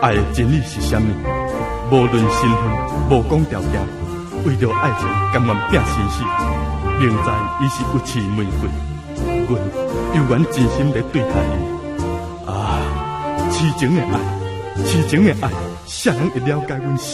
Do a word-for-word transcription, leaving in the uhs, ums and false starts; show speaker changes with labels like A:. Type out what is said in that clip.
A: 爱的真理是啥物？无论身份，无讲条件，为着爱情甘愿拼生死。明知伊是有刺玫瑰，阮犹原真心地对待伊。啊，痴情的爱，痴情的爱，谁人会了解阮心？